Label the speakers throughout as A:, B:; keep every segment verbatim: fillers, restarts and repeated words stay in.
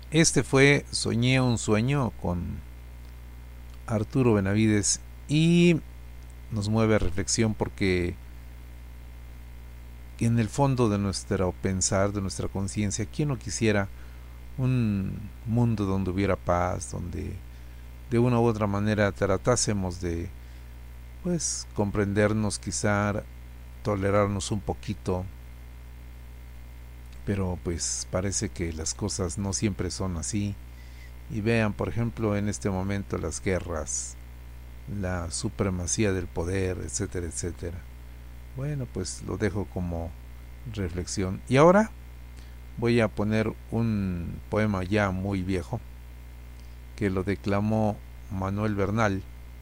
A: Este fue Soñé un sueño con Arturo Benavides y nos mueve a reflexión porque en el fondo de nuestro pensar, de nuestra conciencia, ¿quién no quisiera un mundo donde hubiera paz, donde de una u otra manera tratásemos de pues comprendernos, quizá tolerarnos un poquito, pero pues parece que las cosas no siempre son así. Y vean, por ejemplo, en este momento las guerras, la supremacía del poder, etcétera, etcétera. Bueno, pues lo dejo como reflexión. Y ahora voy a poner un poema ya muy viejo que lo declamó Manuel Bernal,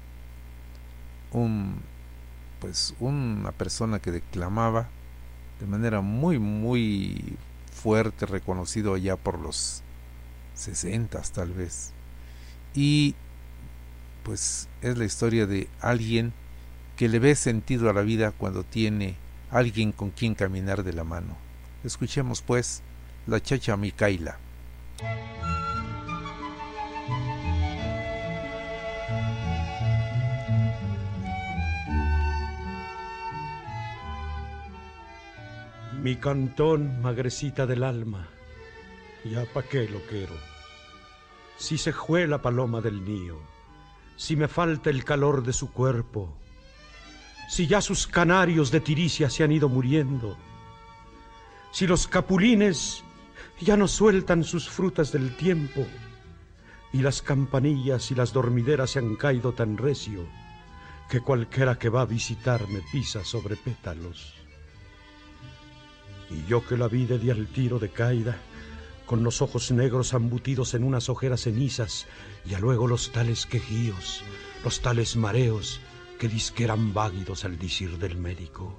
A: un pues una persona que declamaba de manera muy muy fuerte, reconocido ya por los sesentas tal vez. Y pues es la historia de alguien que le ve sentido a la vida cuando tiene alguien con quien caminar de la mano. Escuchemos pues la chacha Micaila.
B: Mi cantón, magrecita del alma, ya pa' qué lo quiero. Si se jue la paloma del nío, si me falta el calor de su cuerpo, si ya sus canarios de tiricia se han ido muriendo, si los capulines ya no sueltan sus frutas del tiempo, y las campanillas y las dormideras se han caído tan recio que cualquiera que va a visitarme pisa sobre pétalos. Y yo que la vi de al tiro de caída, con los ojos negros embutidos en unas ojeras cenizas, y a luego los tales quejíos, los tales mareos, que dizque eran váguidos al decir del médico.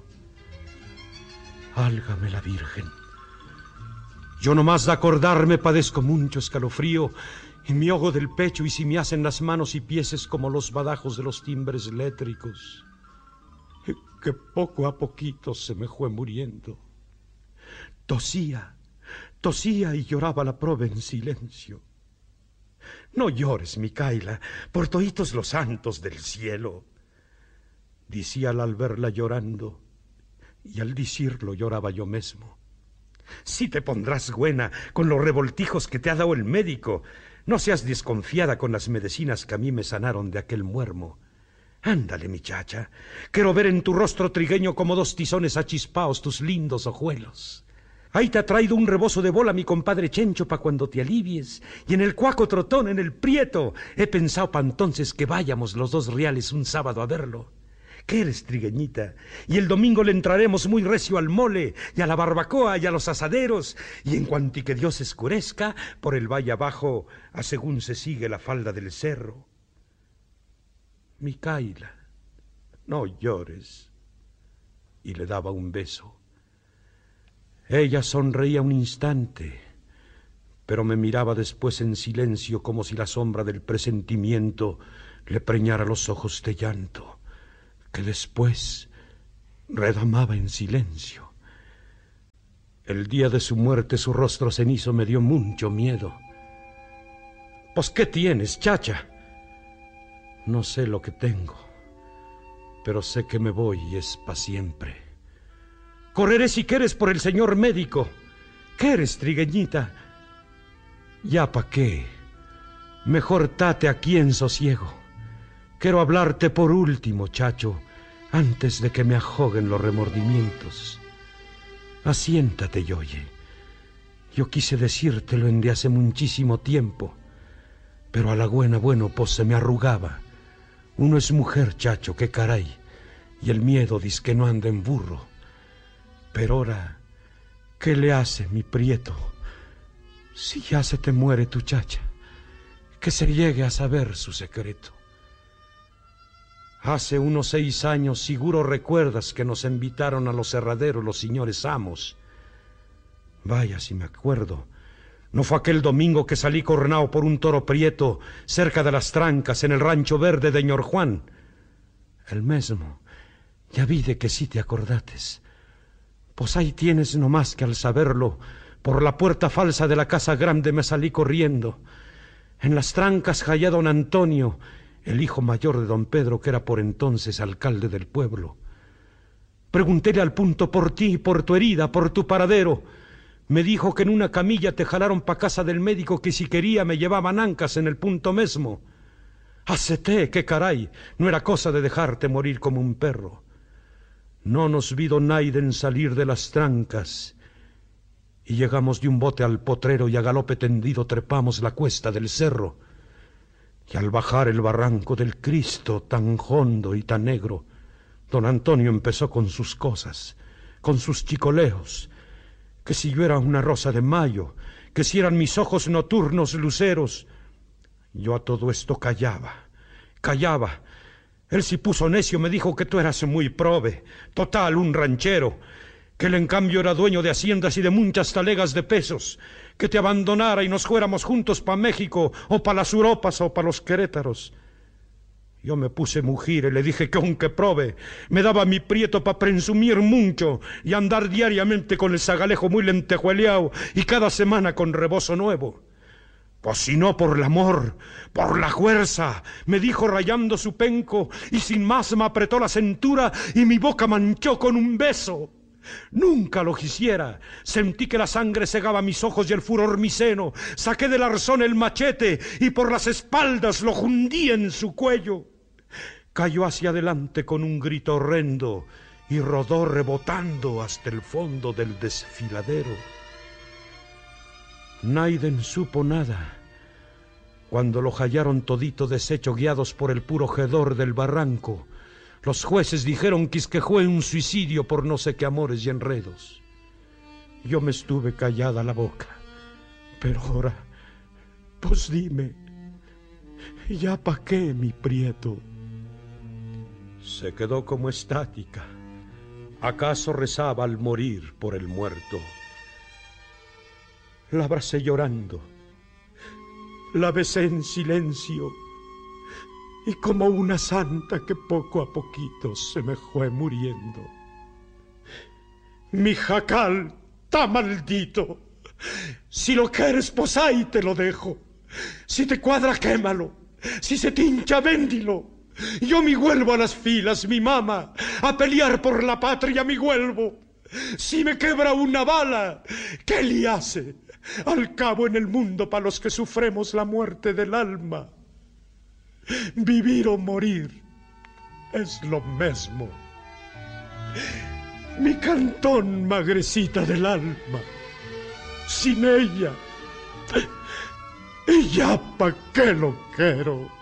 B: Álgame la Virgen. Yo nomás de acordarme padezco mucho escalofrío, y me ahogo del pecho, y si me hacen las manos y pies como los badajos de los timbres eléctricos, que poco a poquito se me fue muriendo. Tosía, tosía y lloraba la prove en silencio. No llores, Micaila, por toitos los santos del cielo, decíala al verla llorando, y al decirlo lloraba yo mismo. Si te pondrás buena con los revoltijos que te ha dado el médico, no seas desconfiada con las medicinas que a mí me sanaron de aquel muermo. Ándale, muchacha, quiero ver en tu rostro trigueño como dos tizones achispaos tus lindos ojuelos. Ahí te ha traído un rebozo de bola mi compadre Chencho pa' cuando te alivies, y en el cuaco trotón, en el prieto, he pensado pa' entonces que vayamos los dos reales un sábado a verlo. ¿Qué eres, trigueñita? Y el domingo le entraremos muy recio al mole, y a la barbacoa, y a los asaderos, y en cuanto que Dios escurezca, por el valle abajo, a según se sigue la falda del cerro. Micaila, no llores. Y le daba un beso. Ella sonreía un instante, pero me miraba después en silencio como si la sombra del presentimiento le preñara los ojos de llanto, que después redamaba en silencio. El día de su muerte su rostro cenizo me dio mucho miedo. Pues, ¿qué tienes, chacha? No sé lo que tengo, pero sé que me voy y es pa' siempre. Correré si quieres por el señor médico. ¿Qué eres, trigueñita? Ya pa' qué. Mejor tate aquí en sosiego. Quiero hablarte por último, chacho, antes de que me ajoguen los remordimientos. Asiéntate y oye. Yo quise decírtelo en de hace muchísimo tiempo, pero a la buena bueno pues se me arrugaba. Uno es mujer, chacho, qué caray, y el miedo dice que no anda en burro. Pero ahora, ¿qué le hace, mi prieto? Si ya se te muere tu chacha, que se llegue a saber su secreto. Hace unos seis años, seguro recuerdas que nos invitaron a los herraderos los señores amos. Vaya, si me acuerdo. ¿No fue aquel domingo que salí coronado por un toro prieto cerca de las trancas en el rancho verde de Ñor Juan? El mismo. Ya vi de que sí te acordates. Pues ahí tienes nomás que al saberlo Por la puerta falsa de la casa grande me salí corriendo. En las trancas hallé a don Antonio, el hijo mayor de don Pedro, que era por entonces alcalde del pueblo. Preguntéle al punto por ti, por tu herida, por tu paradero. Me dijo que en una camilla te jalaron pa' casa del médico, que si quería me llevaban ancas en el punto mesmo. Aceté, qué caray, no era cosa de dejarte morir como un perro. No nos vi don Naiden salir de las trancas, y llegamos de un bote al potrero y a galope tendido trepamos la cuesta del cerro. Y al bajar el barranco del Cristo tan hondo y tan negro, don Antonio empezó con sus cosas, con sus chicoleos, que si yo era una rosa de mayo, que si eran mis ojos nocturnos luceros. Yo a todo esto callaba, callaba. Él se puso necio, me dijo que tú eras muy prove, total, un ranchero, que él en cambio era dueño de haciendas y de muchas talegas de pesos, que te abandonara y nos fuéramos juntos pa' México, o pa' las Europas, o pa' los Querétaros. Yo me puse mugir y le dije que aunque prove, me daba mi prieto pa' presumir mucho y andar diariamente con el zagalejo muy lentejueleado y cada semana con rebozo nuevo. Pues si no por el amor, por la fuerza, me dijo rayando su penco, y sin más me apretó la cintura y mi boca manchó con un beso. Nunca lo quisiera. Sentí que la sangre cegaba mis ojos y el furor mi seno. Saqué del arzón el machete y por las espaldas lo hundí en su cuello. Cayó hacia adelante con un grito horrendo y rodó rebotando hasta el fondo del desfiladero. Naiden supo nada. Cuando lo hallaron todito deshecho, guiados por el puro hedor del barranco, los jueces dijeron que fue un suicidio por no sé qué amores y enredos. Yo me estuve callada la boca. Pero ahora, pues dime, ¿ya pa' qué, mi prieto? Se quedó como estática. ¿Acaso rezaba al morir por el muerto? La abracé llorando, la besé en silencio, y como una santa que poco a poquito se me fue muriendo. Mi jacal está maldito. Si lo quieres, pues ahí te lo dejo. Si te cuadra, quémalo. Si se te hincha, véndilo. Yo me vuelvo a las filas, mi mamá, a pelear por la patria me vuelvo. Si me quebra una bala, ¿qué le hace? Al cabo en el mundo para los que sufremos la muerte del alma, vivir o morir es lo mismo. Mi cantón, magrecita del alma, sin ella, ¿y ya pa' qué lo quiero?